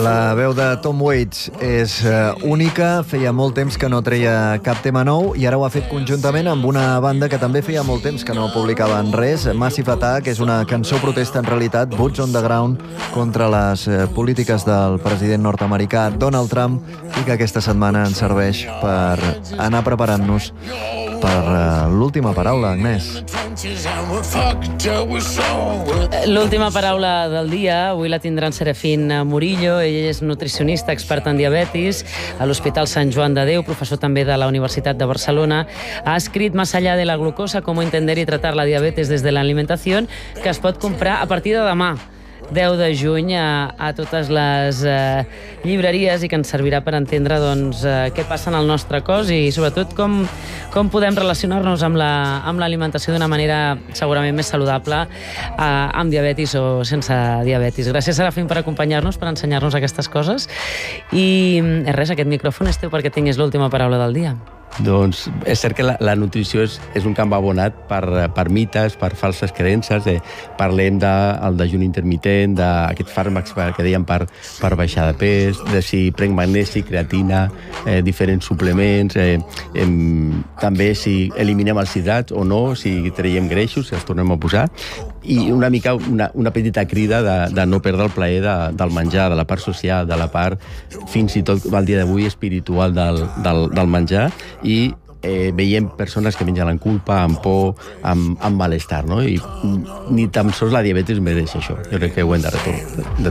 La veu de Tom Waits és única, feia molt temps que no treia cap tema nou i ara ho ha fet conjuntament amb una banda que també feia molt temps que no publicaven res, Massive Attack, és una cançó protesta en realitat, Boots on the Ground, contra les polítiques del president nord-americà Donald Trump i que aquesta setmana ens serveix per anar preparant-nos per l'última paraula, Agnès. L'última paraula del dia, avui la tindrà en Serafín Murillo. Ell és nutricionista, expert en diabetis a l'Hospital Sant Joan de Déu, professor també de la Universitat de Barcelona. Ha escrit Más allá de la glucosa, cómo entender y tratar la diabetes desde la alimentación, que es pot comprar a partir de demà, 10 de juny, a totes les llibreries i que ens servirà per entendre què passa en el nostre cos i sobretot com podem relacionar-nos amb l'alimentació d'una manera segurament més saludable amb diabetis o sense diabetis. Gràcies, Serafín, per acompanyar-nos, per ensenyar-nos aquestes coses. I res, aquest micròfon és teu perquè tinguis l'última paraula del dia. Doncs és cert que la nutrició és un camp abonat per mites, per falses creences. Parlem del dejuni intermitent, d'aquests fàrmacs que dèiem per baixar de pes, de si prenc magnesi, creatina, diferents suplements, també si eliminem els hidrats o no, si traiem greixos, si els tornem a posar, i una mica una petita crida de no perdre el plaer del menjar, de la part social, de la part, fins i tot al dia d'avui, espiritual del menjar, i veiem persones que mengen amb culpa, amb por, amb malestar, no? I ni tan sols la diabetis mereix això. Jo crec que ho hem de